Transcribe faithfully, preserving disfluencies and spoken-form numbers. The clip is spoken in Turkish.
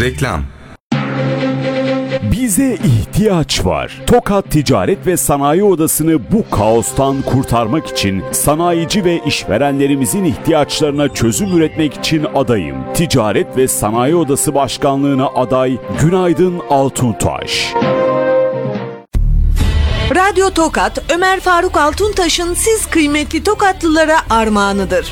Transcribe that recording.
Reklam. Bize ihtiyaç var. Tokat Ticaret ve Sanayi Odası'nı bu kaostan kurtarmak için sanayici ve işverenlerimizin ihtiyaçlarına çözüm üretmek için adayım. Ticaret ve Sanayi Odası Başkanlığı'na aday Günaydın Altuntaş. Radyo Tokat, Ömer Faruk Altuntaş'ın siz kıymetli Tokatlılara armağanıdır.